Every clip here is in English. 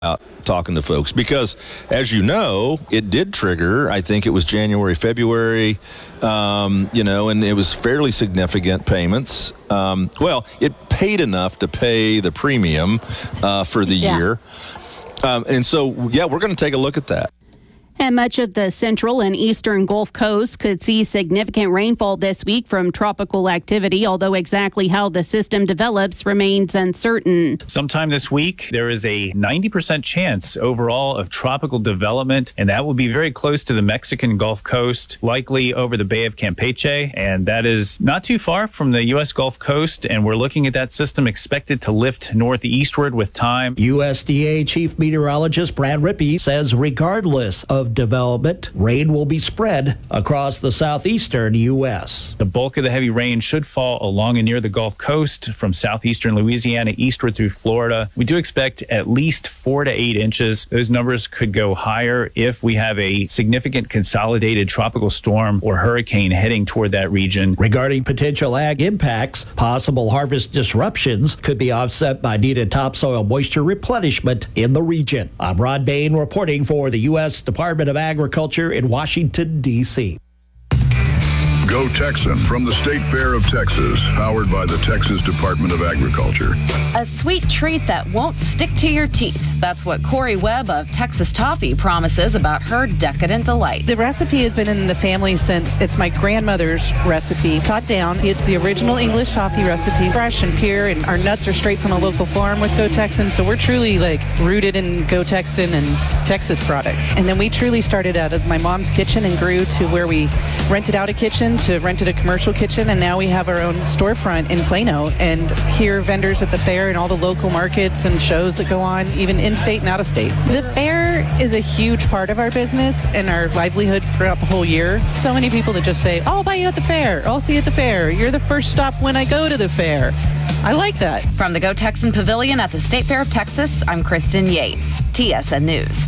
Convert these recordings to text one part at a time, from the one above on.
out talking to folks because, as you know, it did trigger, I think it was January, February, and it was fairly significant payments. It paid enough to pay the premium for the year. And so, we're going to take a look at that. And much of the central and eastern Gulf Coast could see significant rainfall this week from tropical activity, although exactly how the system develops remains uncertain. Sometime this week, there is a 90% chance overall of tropical development, and that will be very close to the Mexican Gulf Coast, likely over the Bay of Campeche, and that is not too far from the U.S. Gulf Coast, and we're looking at that system expected to lift northeastward with time. USDA Chief Meteorologist Brad Rippey says regardless of development, rain will be spread across the southeastern U.S. The bulk of the heavy rain should fall along and near the Gulf Coast from southeastern Louisiana eastward through Florida. We do expect at least 4 to 8 inches. Those numbers could go higher if we have a significant consolidated tropical storm or hurricane heading toward that region. Regarding potential ag impacts, possible harvest disruptions could be offset by needed topsoil moisture replenishment in the region. I'm Rod Bain reporting for the U.S. Department of Agriculture in Washington, D.C. Go Texan from the State Fair of Texas, powered by the Texas Department of Agriculture. A sweet treat that won't stick to your teeth. That's what Corey Webb of Texas Toffee promises about her decadent delight. The recipe has been in the family since it's my grandmother's recipe, taught down. It's the original English toffee recipe, fresh and pure, and our nuts are straight from a local farm with Go Texan. So we're truly rooted in Go Texan and Texas products. And then we truly started out of my mom's kitchen and grew to where we rented out a kitchen to rented a commercial kitchen, and now we have our own storefront in Plano and hear vendors at the fair and all the local markets and shows that go on, even in-state and out-of-state. The fair is a huge part of our business and our livelihood throughout the whole year. So many people that just say, I'll buy you at the fair, I'll see you at the fair, you're the first stop when I go to the fair. I like that. From the Go Texan Pavilion at the State Fair of Texas, I'm Kristen Yates, TSN News.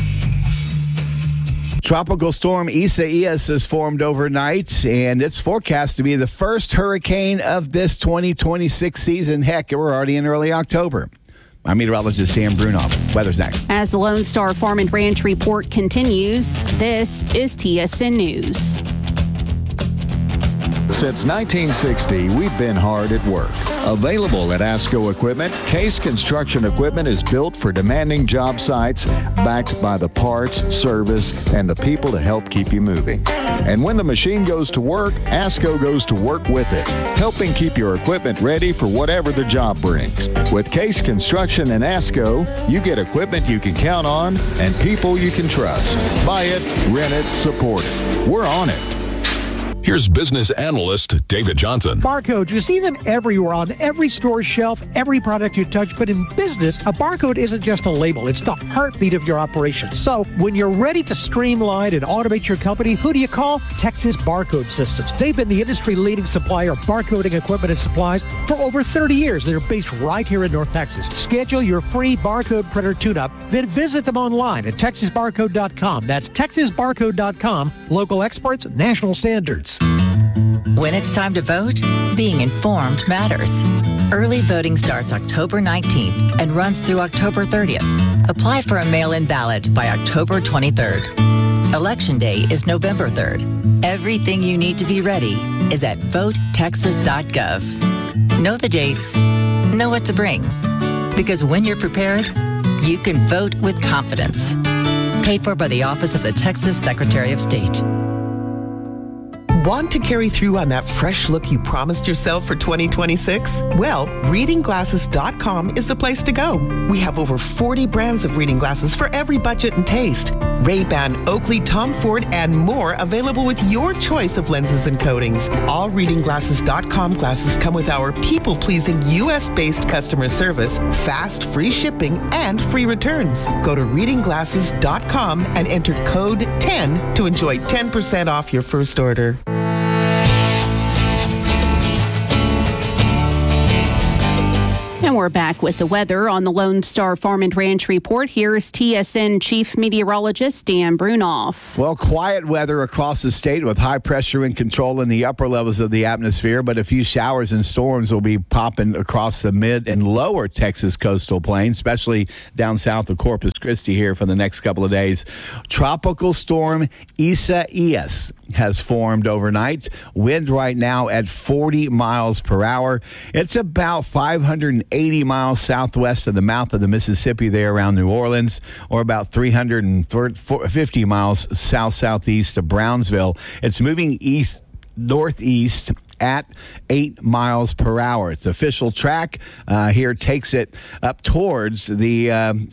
Tropical storm Isaias has formed overnight, and it's forecast to be the first hurricane of this 2026 season. Heck, we're already in early October. I'm meteorologist Sam Bruno. Weather's next. As the Lone Star Farm and Ranch report continues, this is TSN News. Since 1960, we've been hard at work. Available at ASCO Equipment, Case Construction Equipment is built for demanding job sites, backed by the parts, service, and the people to help keep you moving. And when the machine goes to work, ASCO goes to work with it, helping keep your equipment ready for whatever the job brings. With Case Construction and ASCO, you get equipment you can count on and people you can trust. Buy it, rent it, support it. We're on it. Here's business analyst David Johnson. Barcodes, you see them everywhere on every store shelf, every product you touch. But in business, a barcode isn't just a label. It's the heartbeat of your operation. So when you're ready to streamline and automate your company, who do you call? Texas Barcode Systems. They've been the industry-leading supplier of barcoding equipment and supplies for over 30 years. They're based right here in North Texas. Schedule your free barcode printer tune-up, then visit them online at texasbarcode.com. That's texasbarcode.com. Local experts, national standards. When it's time to vote, being informed matters. Early voting starts October 19th and runs through October 30th. Apply for a mail-in ballot by October 23rd. Election Day is November 3rd. Everything you need to be ready is at votetexas.gov. Know the dates, know what to bring. Because when you're prepared, you can vote with confidence. Paid for by the Office of the Texas Secretary of State. Want to carry through on that fresh look you promised yourself for 2026? Well, readingglasses.com is the place to go. We have over 40 brands of reading glasses for every budget and taste. Ray-Ban, Oakley, Tom Ford, and more available with your choice of lenses and coatings. All readingglasses.com glasses come with our people-pleasing U.S.-based customer service, fast, free shipping, and free returns. Go to readingglasses.com and enter code 10 to enjoy 10% off your first order. And And we're back with the weather on the Lone Star Farm and Ranch Report. Here's TSN Chief Meteorologist Dan Brunoff. Well, quiet weather across the state with high pressure and control in the upper levels of the atmosphere, but a few showers and storms will be popping across the mid and lower Texas coastal plain, especially down south of Corpus Christi here for the next couple of days. Tropical storm Isaias has formed overnight. Wind right now at 40 miles per hour. It's about 580 miles southwest of the mouth of the Mississippi there around New Orleans, or about 350 miles south-southeast of Brownsville. It's moving northeast at 8 miles per hour. Its official track here takes it up towards the,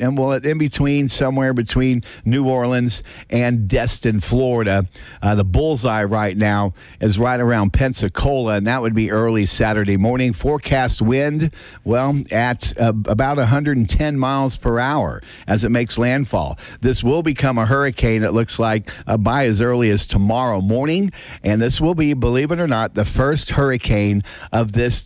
in between, somewhere between New Orleans and Destin, Florida. The bullseye right now is right around Pensacola, and that would be early Saturday morning. Forecast wind, well, at about 110 miles per hour as it makes landfall. This will become a hurricane, it looks like, by as early as tomorrow morning, and this will be, believe it or not, the first hurricane of this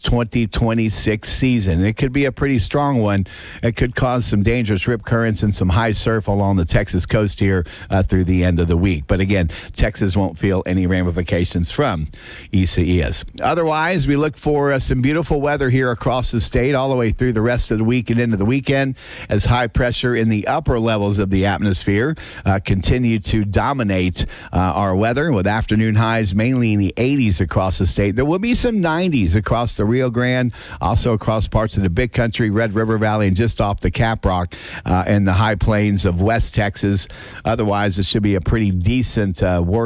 2026 season. It could be a pretty strong one. It could cause some dangerous rip currents and some high surf along the Texas coast here through the end of the week. But again, Texas won't feel any ramifications from Isaias. Otherwise, we look for some beautiful weather here across the state all the way through the rest of the week and into the weekend as high pressure in the upper levels of the atmosphere continue to dominate our weather with afternoon highs mainly in the 80s across the state. There will be some 90s across the Rio Grande, also across parts of the Big Country, Red River Valley, and just off the Caprock and the high plains of West Texas. Otherwise, it should be a pretty decent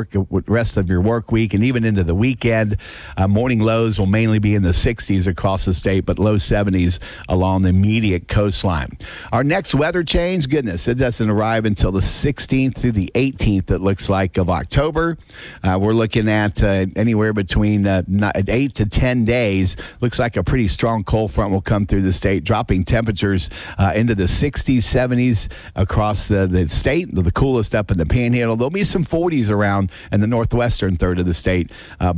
rest of your work week and even into the weekend. Morning lows will mainly be in the 60s across the state, but low 70s along the immediate coastline. Our next weather change, goodness, it doesn't arrive until the 16th through the 18th, it looks like, of October. We're looking at anywhere between 8 to 10 days. Looks like a pretty strong cold front will come through the state, dropping temperatures into the 60s, 70s across the state, the coolest up in the Panhandle. There'll be some 40s around in the northwestern third of the state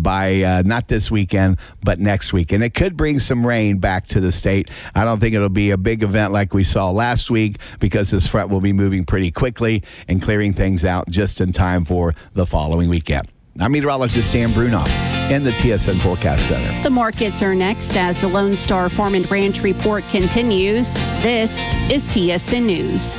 by not this weekend, but next week. And it could bring some rain back to the state. I don't think it'll be a big event like we saw last week because this front will be moving pretty quickly and clearing things out just in time for the following weekend. I'm meteorologist Dan Brunoff in the TSN Forecast Center. The markets are next as the Lone Star Farm and Ranch Report continues. This is TSN News.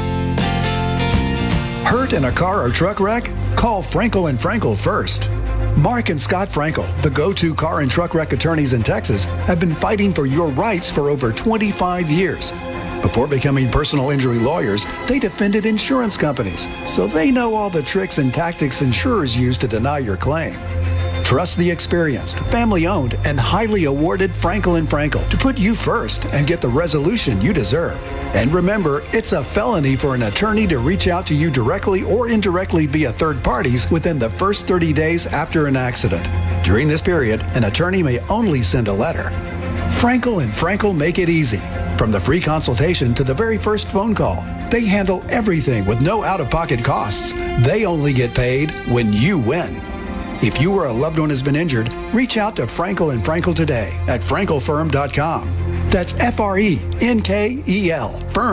Hurt in a car or truck wreck? Call Frankel & Frankel first. Mark and Scott Frankel, the go-to car and truck wreck attorneys in Texas, have been fighting for your rights for over 25 years. Before becoming personal injury lawyers, they defended insurance companies, so they know all the tricks and tactics insurers use to deny your claim. Trust the experienced, family-owned, and highly awarded Frankel & Frankel to put you first and get the resolution you deserve. And remember, it's a felony for an attorney to reach out to you directly or indirectly via third parties within the first 30 days after an accident. During this period, an attorney may only send a letter. Frankel & Frankel make it easy. From the free consultation to the very first phone call, they handle everything with no out-of-pocket costs. They only get paid when you win. If you or a loved one has been injured, reach out to Frankel & Frankel today at frankelfirm.com. That's F-R-E-N-K-E-L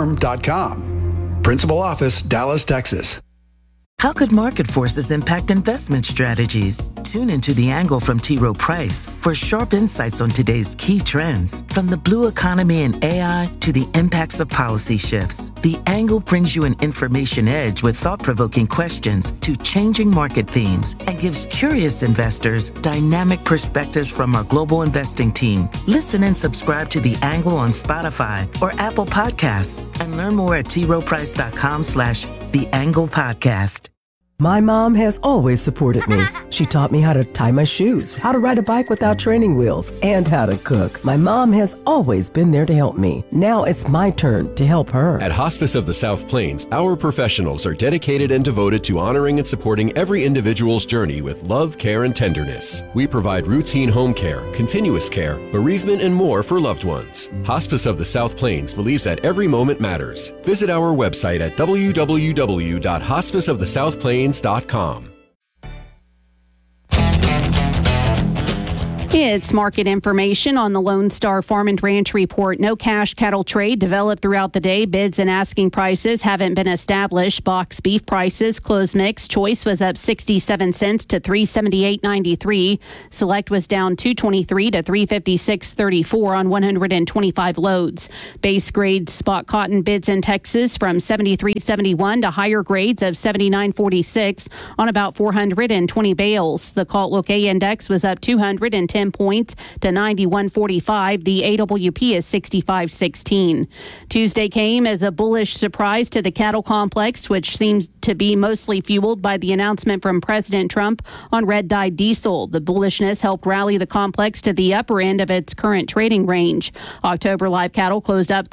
firm.com. Principal Office, Dallas, Texas. How could market forces impact investment strategies? Tune into The Angle from T. Rowe Price for sharp insights on today's key trends. From the blue economy and AI to the impacts of policy shifts, The Angle brings you an information edge with thought-provoking questions to changing market themes and gives curious investors dynamic perspectives from our global investing team. Listen and subscribe to The Angle on Spotify or Apple Podcasts and learn more at troweprice.com/The Angle Podcast. My mom has always supported me. She taught me how to tie my shoes, how to ride a bike without training wheels, and how to cook. My mom has always been there to help me. Now it's my turn to help her. At Hospice of the South Plains, our professionals are dedicated and devoted to honoring and supporting every individual's journey with love, care, and tenderness. We provide routine home care, continuous care, bereavement, and more for loved ones. Hospice of the South Plains believes that every moment matters. Visit our website at www.hospiceofthesouthplains.com. It's market information on the Lone Star Farm and Ranch Report. No cash cattle trade developed throughout the day. Bids and asking prices haven't been established. Box beef prices, closed mix. Choice was up 67 cents to $378.93. Select was down $2.23 to $356.34 on 125 loads. Base grade spot cotton bids in Texas from $73.71 to higher grades of $79.46 on about 420 bales. The Colt Located Index was up 210 points to 91.45. The AWP is 65.16. Tuesday came as a bullish surprise to the cattle complex, which seems to be mostly fueled by the announcement from President Trump on red-dyed diesel. The bullishness helped rally the complex to the upper end of its current trading range. October live cattle closed up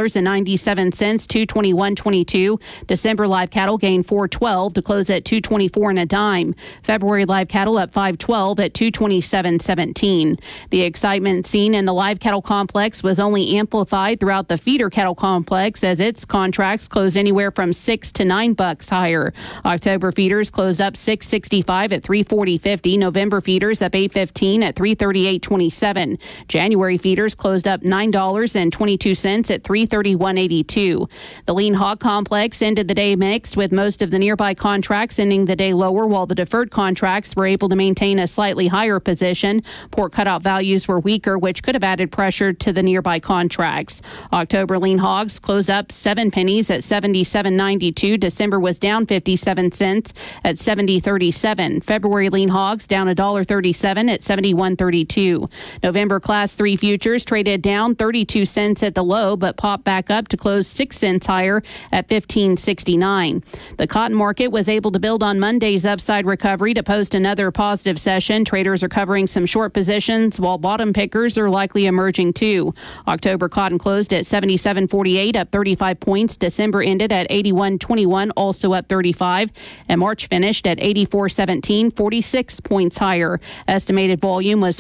$3.97 to $221.22. December live cattle gained $4.12 to close at $2.24 and a dime. February live cattle up $5.12 at $227.17. The excitement seen in the live cattle complex was only amplified throughout the feeder cattle complex as its contracts closed anywhere from $6 to $9 higher. October feeders closed up $6.65 at $340.50. November feeders up $8.15 at $338.27. January feeders closed up $9.22 at $331.82. The lean hog complex ended the day mixed, with most of the nearby contracts ending the day lower, while the deferred contracts were able to maintain a slightly higher position. Pork cutout values were weaker, which could have added pressure to the nearby contracts. October lean hogs closed up 7 pennies at $77.92. December was down 57 cents at $70.37. February lean hogs down $1.37 at $71.32. November class 3 futures traded down 32 cents at the low, but popped back up to close 6 cents higher at $15.69. The cotton market was able to build on Monday's upside recovery to post another positive session. Traders are covering some short positions, while bottom pickers are likely emerging too. October cotton closed at $77.48, up 35 points. December ended at $81.21, also up 35, and March finished at $84.17, 46 points higher. Estimated volume was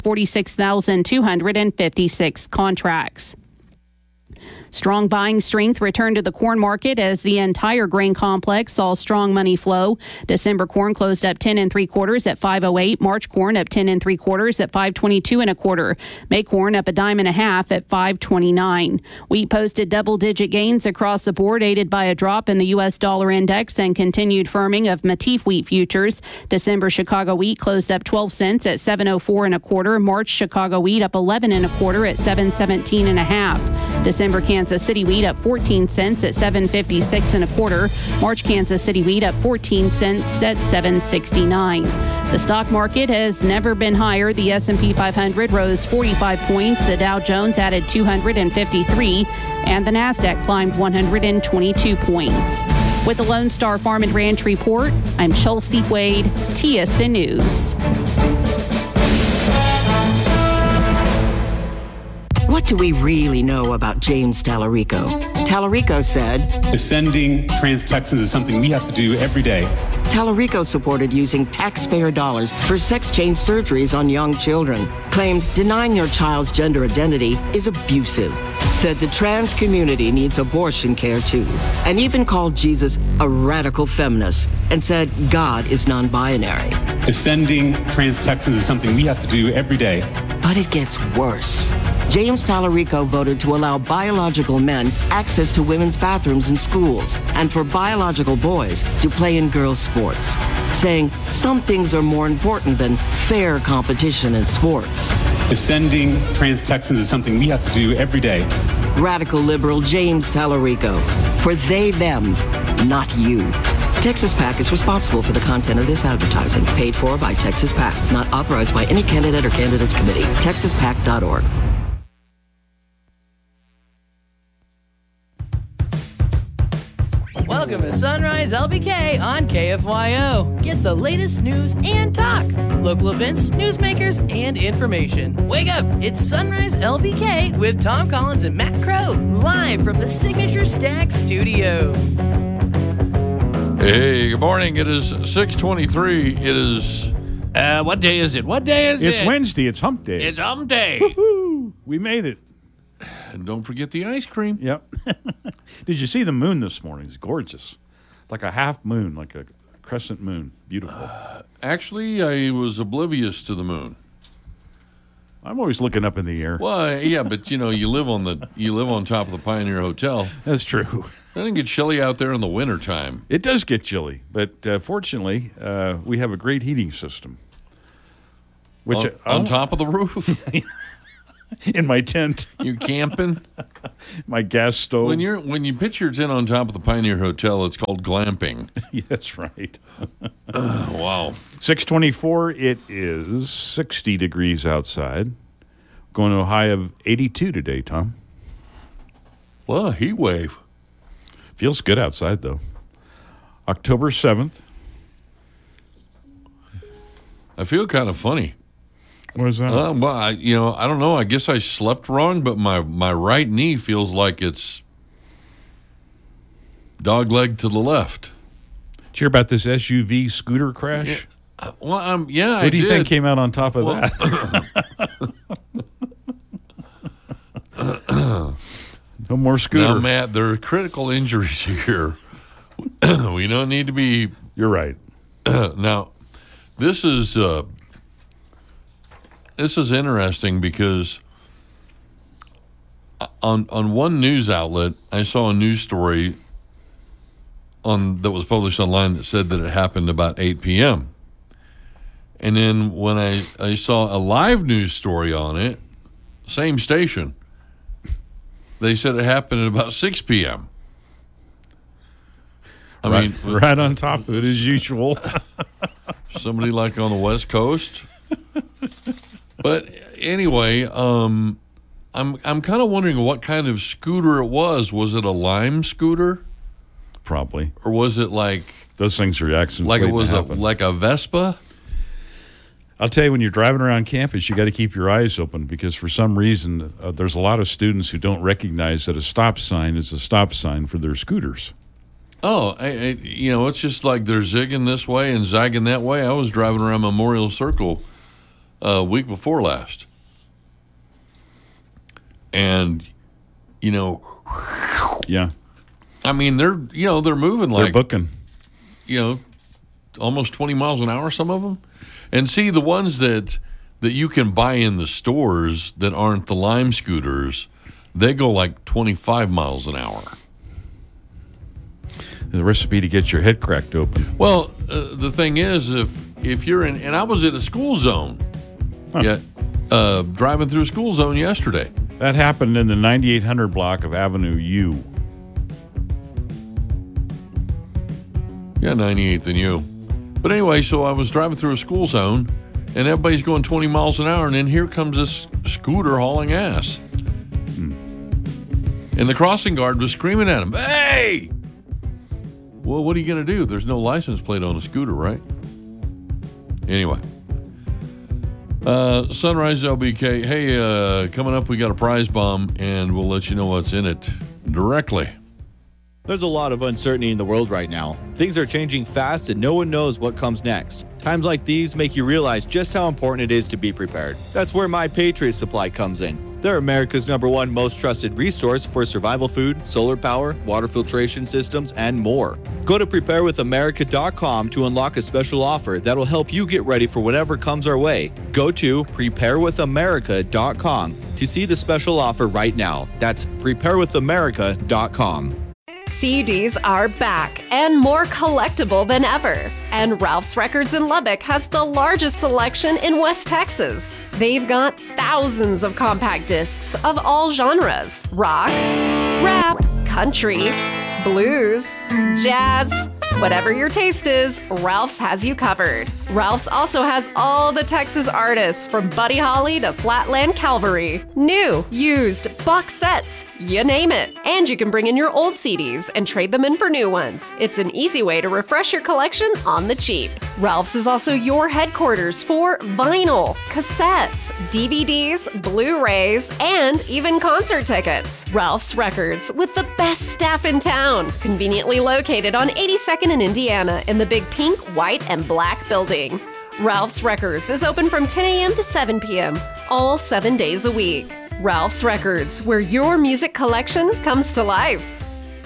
46,256 contracts. Strong buying strength returned to the corn market as the entire grain complex saw strong money flow. December corn closed up 10 3/4 at $5.08. March corn up 10 3/4 at $5.22 1/4. May corn up $1.50 at $5.29. Wheat posted double-digit gains across the board, aided by a drop in the U.S. dollar index and continued firming of Matif wheat futures. December Chicago wheat closed up 12 cents at $7.04 1/4. March Chicago wheat up 11 1/4 at $7.17 1/2. December Kansas City wheat up 14 cents at $7.56 1/4. March Kansas City wheat up 14 cents at $7.69. The stock market has never been higher. The S&P 500 rose 45 points. The Dow Jones added 253, and the Nasdaq climbed 122 points. With the Lone Star Farm and Ranch Report, I'm Chelsea Wade, TSN News. What do we really know about James Tallarico? Tallarico said, "Defending trans Texans is something we have to do every day." Tallarico supported using taxpayer dollars for sex change surgeries on young children. Claimed denying your child's gender identity is abusive. Said the trans community needs abortion care too. And even called Jesus a radical feminist and said God is non-binary. Defending trans Texans is something we have to do every day. But it gets worse. James Tallarico voted to allow biological men access to women's bathrooms in schools and for biological boys to play in girls' sports, saying some things are more important than fair competition in sports. Defending trans Texans is something we have to do every day. Radical liberal James Tallarico. For they, them, not you. Texas PAC is responsible for the content of this advertising. Paid for by Texas PAC. Not authorized by any candidate or candidates committee. TexasPAC.org. Welcome to Sunrise LBK on KFYO. Get the latest news and talk. Local events, newsmakers, and information. Wake up! It's Sunrise LBK with Tom Collins and Matt Crow, live from the Signature Stack Studio. Hey, good morning. It is 6:23. It is... what day is it? What day is it? It's Wednesday. It's hump day. It's hump day. Woo-hoo. We made it. And don't forget the ice cream. Yep. Did you see the moon this morning? It's gorgeous. Like a half moon, like a crescent moon. Beautiful. Actually, I was oblivious to the moon. I'm always looking up in the air. Well, yeah, but you live on top of the Pioneer Hotel. That's true. It doesn't get chilly out there in the wintertime. It does get chilly, but fortunately, we have a great heating system. Which on top of the roof? In my tent. You camping? My gas stove. When you pitch your tent on top of the Pioneer Hotel, it's called glamping. Yeah, that's right. Wow. 6:24. It is 60 degrees outside. Going to a high of 82 today, Tom. Well, heat wave. Feels good outside, though. October 7th. I feel kind of funny. What is that? Well, I don't know. I guess I slept wrong, but my right knee feels like it's dog leg to the left. Did you hear about this SUV scooter crash? Yeah. Well, I did. What do you think came out on top of that? No more scooter. Now, Matt, there are critical injuries here. We don't need to be. You're right. Now, this is interesting because on one news outlet, I saw a news story that was published online that said that it happened about 8 p.m. And then when I saw a live news story on it, same station, they said it happened at about 6 p.m. I mean, right on top of it as usual. Somebody like on the West Coast. But anyway, I'm kind of wondering what kind of scooter it was. Was it a Lime scooter? Probably. Or was it like those things are accidents? Like it was like a Vespa? I'll tell you, when you're driving around campus, you got to keep your eyes open because for some reason there's a lot of students who don't recognize that a stop sign is a stop sign for their scooters. Oh, it's just like they're zigging this way and zagging that way. I was driving around Memorial Circle week before last, and yeah, I mean they're moving like they're booking, almost 20 miles an hour. Some of them, and see the ones that you can buy in the stores that aren't the Lime scooters, they go like 25 miles an hour. The recipe to get your head cracked open. Well, the thing is, if you're in, and I was at a school zone, driving through a school zone yesterday. That happened in the 9800 block of Avenue U. Yeah, 98th and U. But anyway, so I was driving through a school zone, and everybody's going 20 miles an hour, and then here comes this scooter hauling ass. And the crossing guard was screaming at him, "Hey!" Well, what are you going to do? There's no license plate on a scooter, right? Anyway. Sunrise LBK. Hey, coming up, we got a prize bomb, and we'll let you know what's in it directly. There's a lot of uncertainty in the world right now. Things are changing fast, and no one knows what comes next. Times like these make you realize just how important it is to be prepared. That's where My Patriot Supply comes in. They're America's #1 most trusted resource for survival food, solar power, water filtration systems, and more. Go to preparewithamerica.com to unlock a special offer that'll help you get ready for whatever comes our way. Go to preparewithamerica.com to see the special offer right now. That's preparewithamerica.com. CDs are back and more collectible than ever. And Ralph's Records in Lubbock has the largest selection in West Texas. They've got thousands of compact discs of all genres: rock, rap, country, blues, jazz. Whatever your taste is, Ralph's has you covered. Ralph's also has all the Texas artists from Buddy Holly to Flatland Cavalry. New, used, box sets, you name it. And you can bring in your old CDs and trade them in for new ones. It's an easy way to refresh your collection on the cheap. Ralph's is also your headquarters for vinyl, cassettes, DVDs, Blu-rays, and even concert tickets. Ralph's Records, with the best staff in town. Conveniently located on 82nd in Indiana in the big pink, white, and black building. Ralph's Records is open from 10 a.m. to 7 p.m., all 7 days a week. Ralph's Records, where your music collection comes to life.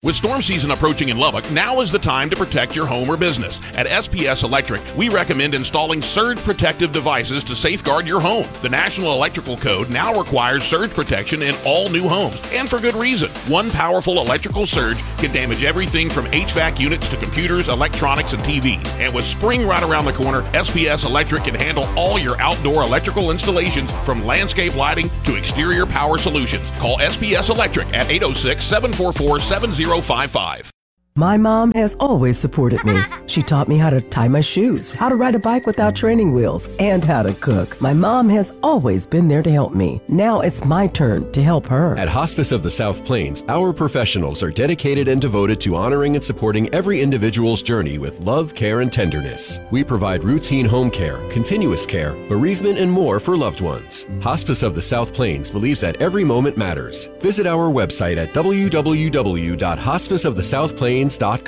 With storm season approaching in Lubbock, now is the time to protect your home or business. At SPS Electric, we recommend installing surge protective devices to safeguard your home. The National Electrical Code now requires surge protection in all new homes, and for good reason. One powerful electrical surge can damage everything from HVAC units to computers, electronics, and TVs. And with spring right around the corner, SPS Electric can handle all your outdoor electrical installations from landscape lighting to exterior power solutions. Call SPS Electric at 806-744-7055. My mom has always supported me. She taught me how to tie my shoes, how to ride a bike without training wheels, and how to cook. My mom has always been there to help me. Now it's my turn to help her. At Hospice of the South Plains, our professionals are dedicated and devoted to honoring and supporting every individual's journey with love, care, and tenderness. We provide routine home care, continuous care, bereavement, and more for loved ones. Hospice of the South Plains believes that every moment matters. Visit our website at www.hospiceofthesouthplains.com.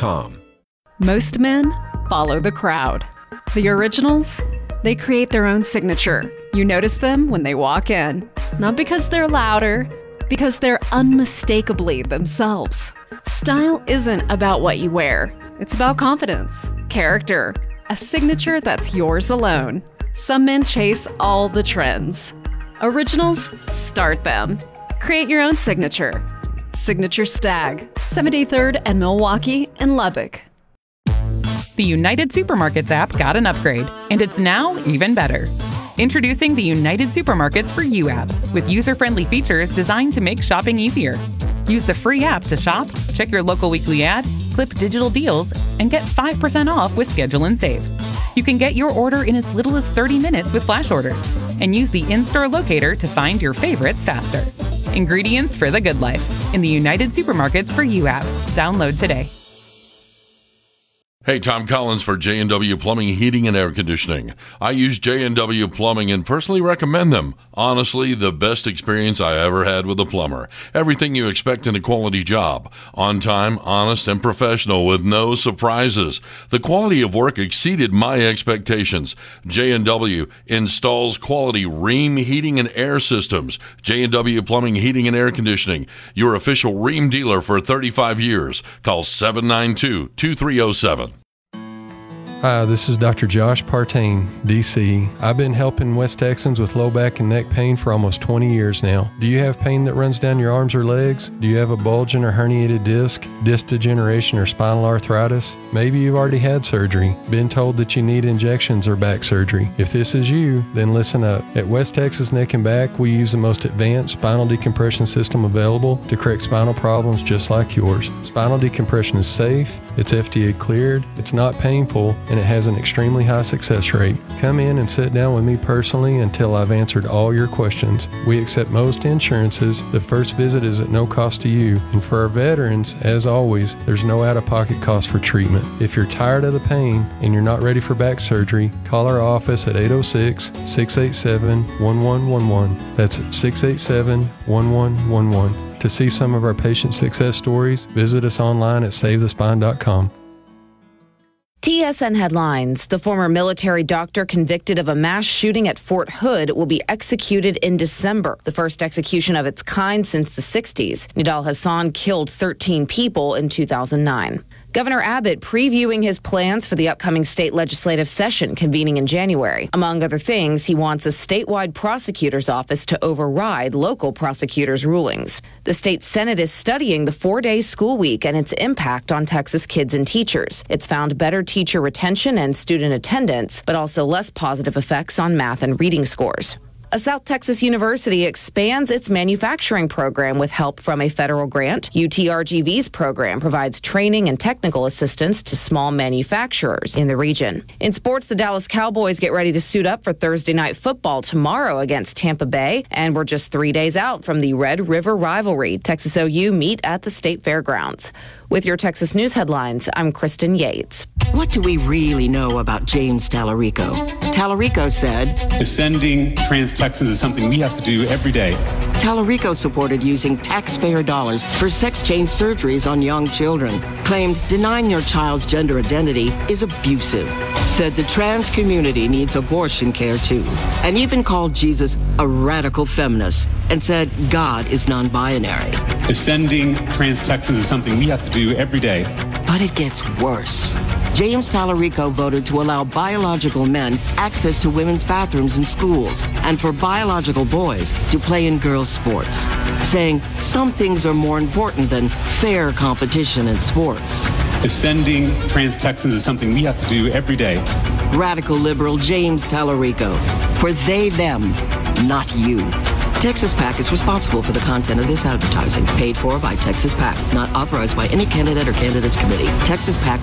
Most men follow the crowd. The originals, they create their own signature. You notice them when they walk in, not because they're louder, because they're unmistakably themselves. Style isn't about what you wear. It's about confidence, character, a signature that's yours alone. Some men chase all the trends. Originals, start them. Create your own signature. Signature Stag, 73rd and Milwaukee in Lubbock. The United Supermarkets app got an upgrade, and it's now even better. Introducing the United Supermarkets for You app, with user-friendly features designed to make shopping easier. Use the free app to shop, check your local weekly ad, clip digital deals, and get 5% off with Schedule and Save. You can get your order in as little as 30 minutes with flash orders, and use the in-store locator to find your favorites faster. Ingredients for the good life in the United Supermarkets for You app. Download today. Hey, Tom Collins for J&W Plumbing, Heating, and Air Conditioning. I use J&W Plumbing and personally recommend them. Honestly, the best experience I ever had with a plumber. Everything you expect in a quality job. On time, honest, and professional with no surprises. The quality of work exceeded my expectations. J&W installs quality Rheem heating and air systems. J&W Plumbing, Heating, and Air Conditioning. Your official Rheem dealer for 35 years. Call 792-2307. Hi, this is Dr. Josh Partain, DC. I've been helping West Texans with low back and neck pain for almost 20 years now. Do you have pain that runs down your arms or legs? Do you have a bulging or herniated disc degeneration, or spinal arthritis? Maybe you've already had surgery, been told that you need injections or back surgery. If this is you, then listen up. At West Texas Neck and Back, we use the most advanced spinal decompression system available to correct spinal problems just like yours. Spinal decompression is safe, it's FDA cleared, it's not painful, and it has an extremely high success rate. Come in and sit down with me personally until I've answered all your questions. We accept most insurances. The first visit is at no cost to you. And for our veterans, as always, there's no out-of-pocket cost for treatment. If you're tired of the pain and you're not ready for back surgery, call our office at 806-687-1111. That's 687-1111. To see some of our patient success stories, visit us online at SaveTheSpine.com. TSN headlines. The former military doctor convicted of a mass shooting at Fort Hood will be executed in December, the first execution of its kind since the 60s. Nidal Hasan killed 13 people in 2009. Governor Abbott previewing his plans for the upcoming state legislative session convening in January. Among other things, he wants a statewide prosecutor's office to override local prosecutors' rulings. The state Senate is studying the 4-day school week and its impact on Texas kids and teachers. It's found better teacher retention and student attendance, but also less positive effects on math and reading scores. A South Texas university expands its manufacturing program with help from a federal grant. UTRGV's program provides training and technical assistance to small manufacturers in the region. In sports, the Dallas Cowboys get ready to suit up for Thursday night football tomorrow against Tampa Bay, and we're just 3 days out from the Red River rivalry. Texas OU meet at the state fairgrounds. With your Texas news headlines, I'm Kristen Yates. What do we really know about James Tallarico? Tallarico said, Defending trans Texans is something we have to do every day. Tallarico supported using taxpayer dollars for sex change surgeries on young children. Claimed denying your child's gender identity is abusive. Said the trans community needs abortion care too. And even called Jesus a radical feminist and said God is non-binary. Defending trans Texans is something we have to do every day. But it gets worse. James Tallarico voted to allow biological men access to women's bathrooms in schools and for biological boys to play in girls' sports, saying some things are more important than fair competition in sports. Defending trans Texans is something we have to do every day. Radical liberal James Tallarico. For they, them, not you. Texas PAC is responsible for the content of this advertising, paid for by Texas PAC, not authorized by any candidate or candidates committee. Texas PAC